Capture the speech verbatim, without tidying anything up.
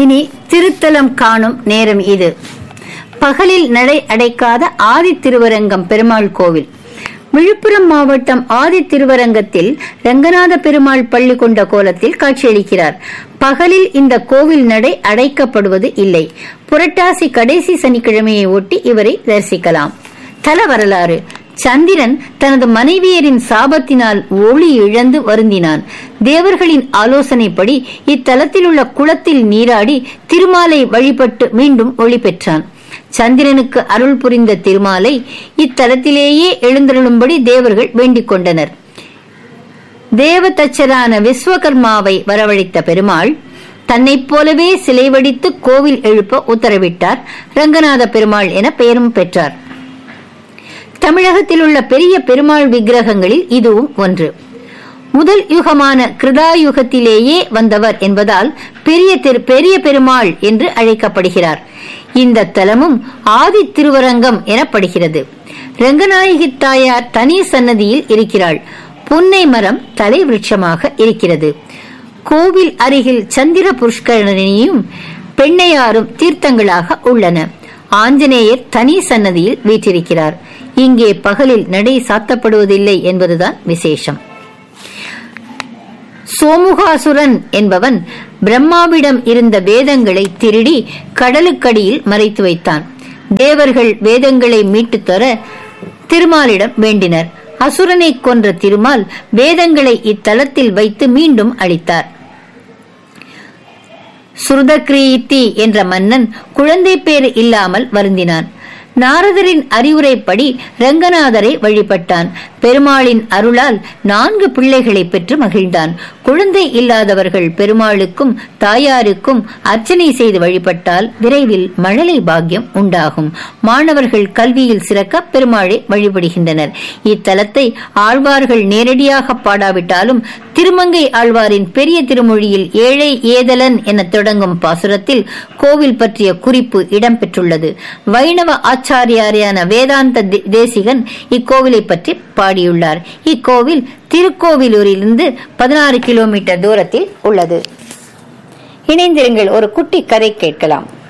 இனி திருத்தலம் காணும் நேரம் இது. பகலில் நடை அடைக்காத ஆதி திருவரங்கம் பெருமாள் கோவில். விழுப்புரம் மாவட்டம் ஆதி திருவரங்கத்தில் ரங்கநாத பெருமாள் பள்ளி கொண்ட கோலத்தில் காட்சியளிக்கிறார். பகலில் இந்த கோவில் நடை அடைக்கப்படுவது இல்லை. புரட்டாசி கடைசி சனிக்கிழமையை ஒட்டி இவரை தரிசிக்கலாம். தல வரலாறு. சந்திரன் தனது மனைவியரின் சாபத்தினால் ஒளி இழந்து வருந்தினான். தேவர்களின் ஆலோசனைப்படி இத்தலத்தில் உள்ள குளத்தில் நீராடி திருமாலை வழிபட்டு மீண்டும் ஒளி பெற்றான். சந்திரனுக்கு அருள் புரிந்த திருமாலை இத்தலத்திலேயே எழுந்தருளும்படி தேவர்கள் வேண்டிக் கொண்டனர். தேவதச்சரான விஸ்வகர்மாவை வரவழைத்த பெருமாள் தன்னை போலவே சிலை வடித்து கோவில் எழுப்ப உத்தரவிட்டார். ரங்கநாத பெருமாள் என பெயரும் பெற்றார். தமிழகத்தில் உள்ள பெரிய பெருமாள் விக்கிரகங்களில் இதுவும் ஒன்று. முதல் யுகமான கிருதாயுகத்திலேயே வந்தவர் என்பதால் பெரிய பெரிய பெருமாள் என்று அழைக்கப்படுகிறார். இந்த தலமும் ஆதி திருவரங்கம் எனப்படுகிறது. ரங்கநாயகி தாயார் தனி சன்னதியில் இருக்கிறாள். புன்னை மரம் தலை விருட்சமாக இருக்கிறது. கோவில் அருகில் சந்திர புஷ்கரணியும் பெண்ணையாரும் தீர்த்தங்களாக உள்ளன. ஆஞ்சநேயர் தனி சன்னதியில் வீற்றிருக்கிறார். இங்கே பகலில் நடை சாத்தப்படுவதில்லை என்பதுதான் விசேஷம். சோமுகாசுரன் என்பவன் பிரம்மாவிடம் இருந்த வேதங்களை திருடி கடலுக்கடியில் மறைத்து வைத்தான். தேவர்கள் வேதங்களை மீட்டு தர திருமாலிடம் வேண்டினர். அசுரனை கொன்ற திருமால் வேதங்களை இத்தலத்தில் வைத்து மீண்டும் அளித்தார். சுருதகிரீத்தி என்ற மன்னன் குழந்தை பேறு இல்லாமல் வருந்தினான். நாரதரின் அறிவுரைப்படி ரங்கநாதரை வழிபட்டான். பெருமாளின் அருளால் நான்கு பிள்ளைகளை பெற்று மகிழ்ந்தான். குழந்தை இல்லாதவர்கள் பெருமாளுக்கும் தாயாருக்கும் அர்ச்சனை செய்து வழிபட்டால் விரைவில் மழலை பாக்கியம் உண்டாகும். மாணவர்கள் கல்வியில் சிறக்க பெருமாளை வழிபடுகின்றனர். இத்தலத்தை ஆழ்வார்கள் நேரடியாக பாடாவிட்டாலும் திருமங்கை ஆழ்வாரின் பெரிய திருமொழியில் ஏழை ஏதலன் என தொடங்கும் பாசுரத்தில் கோவில் பற்றிய குறிப்பு இடம்பெற்றுள்ளது. வைணவ ஆச்சாரியாரியான வேதாந்த தேசிகன் இக்கோவிலை பற்றி பாடியுள்ளார். இக்கோவில் திருக்கோவிலூரிலிருந்து பதினாறு கிலோமீட்டர் தூரத்தில் உள்ளது. இணைந்திருங்கள், ஒரு குட்டி கதை கேட்கலாம்.